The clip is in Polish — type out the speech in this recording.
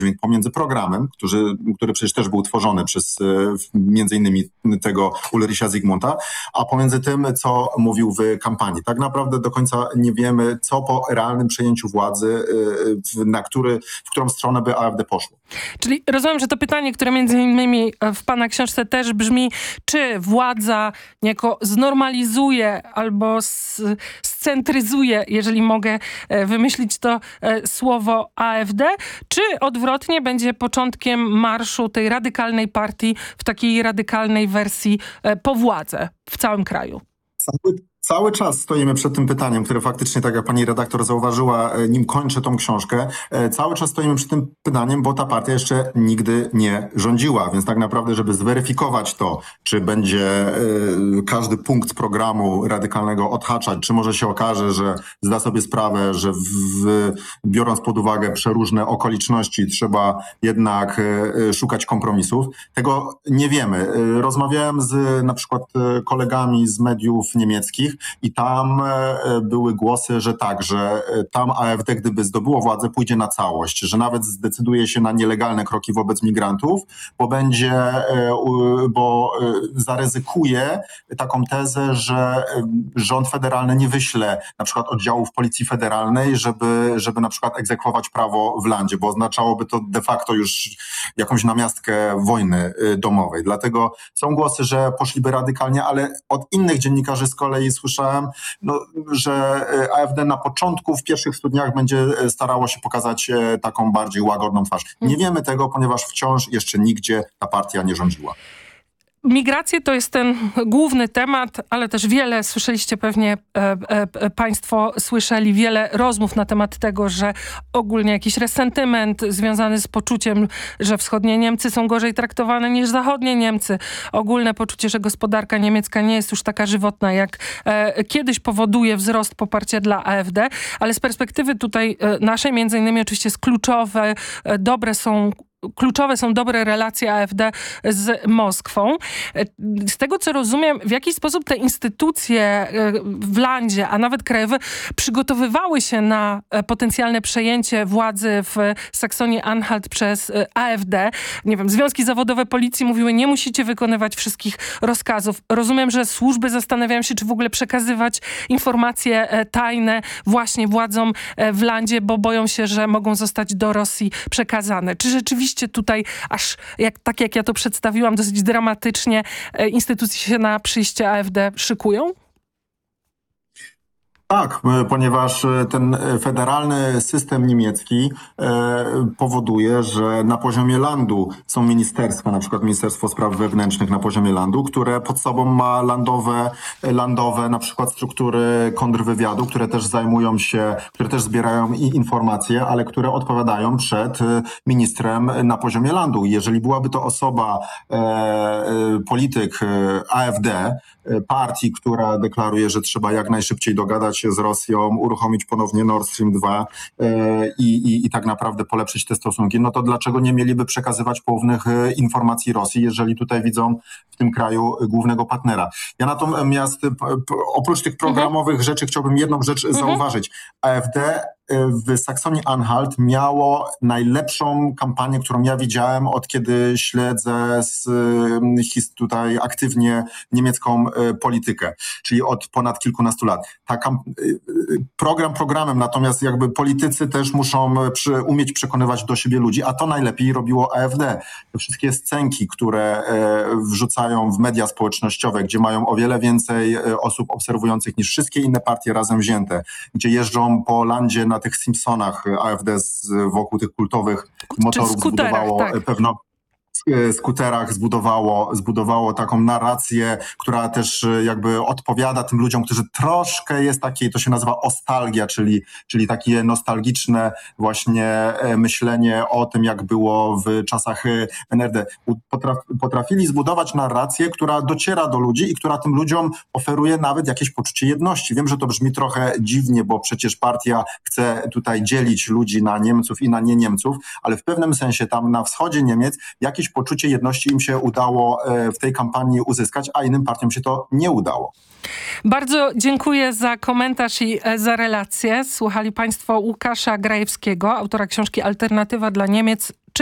pomiędzy programem, który przecież też był tworzony przez między innymi tego Ulricha Zygmunta, a pomiędzy tym, co mówił w kampanii. Tak naprawdę do końca nie wiemy, co po realnym przejęciu władzy, w którą stronę by AfD poszło. Czyli rozumiem, że to pytanie, które między innymi w pana książce też brzmi, czy władza niejako znormalizuje albo scentryzuje, jeżeli mogę wymyślić to słowo, AfD, czy odwrotnie będzie początkiem marszu tej radykalnej partii w takiej radykalnej wersji po władzę w całym kraju? Cały czas stoimy przed tym pytaniem, które faktycznie, tak jak pani redaktor zauważyła, nim kończę tą książkę, cały czas stoimy przed tym pytaniem, bo ta partia jeszcze nigdy nie rządziła, więc tak naprawdę, żeby zweryfikować to, czy będzie każdy punkt programu radykalnego odhaczać, czy może się okaże, że zda sobie sprawę, że biorąc pod uwagę przeróżne okoliczności, trzeba jednak szukać kompromisów. Tego nie wiemy. Rozmawiałem z na przykład kolegami z mediów niemieckich, i tam były głosy, że tak, że tam AfD, gdyby zdobyło władzę, pójdzie na całość, że nawet zdecyduje się na nielegalne kroki wobec migrantów, bo zaryzykuje taką tezę, że rząd federalny nie wyśle na przykład oddziałów Policji Federalnej, żeby na przykład egzekwować prawo w landzie, bo oznaczałoby to de facto już jakąś namiastkę wojny domowej. Dlatego są głosy, że poszliby radykalnie, ale od innych dziennikarzy z kolei słyszałem, że AfD na początku, w pierwszych studniach będzie starało się pokazać taką bardziej łagodną twarz. Nie wiemy tego, ponieważ wciąż jeszcze nigdzie ta partia nie rządziła. Migracje to jest ten główny temat, ale też wiele, słyszeliście pewnie, państwo słyszeli wiele rozmów na temat tego, że ogólnie jakiś resentyment związany z poczuciem, że wschodnie Niemcy są gorzej traktowane niż zachodnie Niemcy. Ogólne poczucie, że gospodarka niemiecka nie jest już taka żywotna, jak kiedyś, powoduje wzrost poparcia dla AfD, ale z perspektywy tutaj naszej między innymi oczywiście jest kluczowe są dobre relacje AfD z Moskwą. Z tego, co rozumiem, w jaki sposób te instytucje w landzie, a nawet krajowe, przygotowywały się na potencjalne przejęcie władzy w Saksonii-Anhalt przez AfD. Nie wiem, związki zawodowe policji mówiły, nie musicie wykonywać wszystkich rozkazów. Rozumiem, że służby zastanawiają się, czy w ogóle przekazywać informacje tajne właśnie władzom w landzie, bo boją się, że mogą zostać do Rosji przekazane. Czy rzeczywiście tutaj, tak jak ja to przedstawiłam, dosyć dramatycznie instytucje się na przyjście AfD szykują? Tak, ponieważ ten federalny system niemiecki powoduje, że na poziomie landu są ministerstwa, na przykład Ministerstwo Spraw Wewnętrznych na poziomie landu, które pod sobą ma landowe na przykład struktury kontrwywiadu, które też zajmują się, które też zbierają informacje, ale które odpowiadają przed ministrem na poziomie landu. Jeżeli byłaby to osoba, polityk AfD, partii, która deklaruje, że trzeba jak najszybciej dogadać się z Rosją, uruchomić ponownie Nord Stream 2 i tak naprawdę polepszyć te stosunki, no to dlaczego nie mieliby przekazywać poufnych informacji Rosji, jeżeli tutaj widzą w tym kraju głównego partnera? Ja natomiast oprócz tych programowych rzeczy chciałbym jedną rzecz zauważyć. AfD w Saksonii-Anhalt miało najlepszą kampanię, którą ja widziałem, od kiedy śledzę tutaj aktywnie niemiecką politykę, czyli od ponad kilkunastu lat. Programem, natomiast jakby politycy też muszą umieć przekonywać do siebie ludzi, a to najlepiej robiło AfD. Te wszystkie scenki, które wrzucają w media społecznościowe, gdzie mają o wiele więcej osób obserwujących niż wszystkie inne partie razem wzięte, gdzie jeżdżą po landzie na tych Simpsonach, AfD wokół tych kultowych motorów zbudowało pewno skuterach zbudowało taką narrację, która też jakby odpowiada tym ludziom, którzy troszkę jest takie, to się nazywa ostalgia, czyli takie nostalgiczne właśnie myślenie o tym, jak było w czasach NRD. Potrafili zbudować narrację, która dociera do ludzi i która tym ludziom oferuje nawet jakieś poczucie jedności. Wiem, że to brzmi trochę dziwnie, bo przecież partia chce tutaj dzielić ludzi na Niemców i na nie Niemców, ale w pewnym sensie tam na wschodzie Niemiec jakieś poczucie jedności im się udało w tej kampanii uzyskać, a innym partiom się to nie udało. Bardzo dziękuję za komentarz i za relację. Słuchali Państwo Łukasza Grajewskiego, autora książki Alternatywa dla Niemiec.